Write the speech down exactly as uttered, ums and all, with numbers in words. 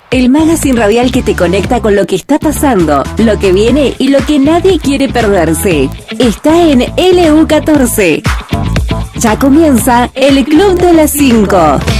El magazine radial que te conecta con lo que está pasando, lo que viene y lo que nadie quiere perderse. Está en L U catorce. Ya comienza el Club de las cinco.